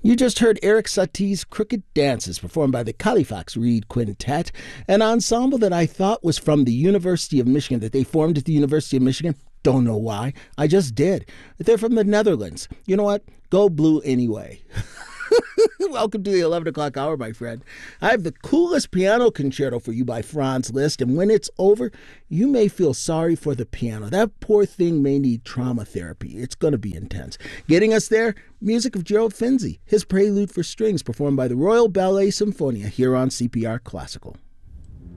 You just heard Eric Satie's Crooked Dances, performed by the Califax Reed Quintet, an ensemble that I thought was from the University of Michigan, that they formed at the University of Michigan. Don't know why. I just did. They're from the Netherlands. You know what? Go blue anyway. Welcome to the 11 o'clock hour, my friend. I have the coolest piano concerto for you by Franz Liszt, and when it's over, you may feel sorry for the piano. That poor thing may need trauma therapy. It's going to be intense. Getting us there, music of Gerald Finzi, his Prelude for Strings, performed by the Royal Ballet Symphonia here on CPR Classical.